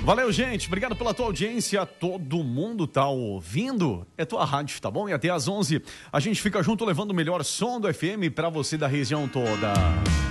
Valeu, gente. Obrigado pela tua audiência. Todo mundo tá ouvindo? É tua rádio, tá bom? E até às 11 a gente fica junto levando o melhor som do FM pra você da região toda.